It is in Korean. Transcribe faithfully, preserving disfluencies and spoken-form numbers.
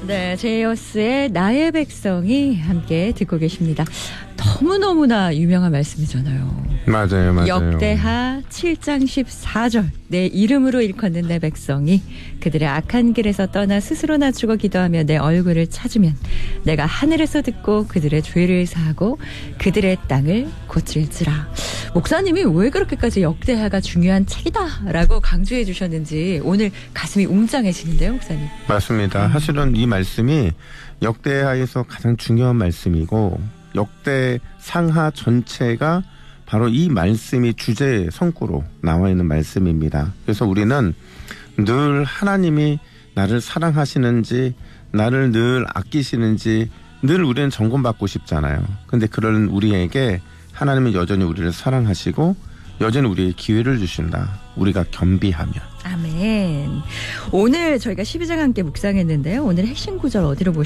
네, 제이어스의 나의 백성이 함께 듣고 계십니다. 너무너무나 유명한 말씀이잖아요. 맞아요, 맞아요. 역대하 칠 장 십사 절. 내 이름으로 일컫는 내 백성이 그들의 악한 길에서 떠나 스스로 낮추고 기도하며 내 얼굴을 찾으면 내가 하늘에서 듣고 그들의 죄를 사하고 그들의 땅을 고칠지라. 목사님이 왜 그렇게까지 역대하가 중요한 책이다라고 강조해 주셨는지 오늘 가슴이 웅장해지는데요, 목사님. 맞습니다. 음. 사실은 이 말씀이 역대하에서 가장 중요한 말씀이고 역대 상하 전체가 바로 이 말씀이 주제 성구로 나와 있는 말씀입니다. 그래서 우리는 늘 하나님이 나를 사랑하시는지 나를 늘 아끼시는지 늘 우리는 점검받고 싶잖아요. 그런데 그런 우리에게 하나님은 여전히 우리를 사랑하시고 여전히 우리에게 기회를 주신다. 우리가 겸비하면. 아멘. 오늘 저희가 십이 장 함께 묵상했는데요. 오늘 핵심 구절 어디로 보시나요?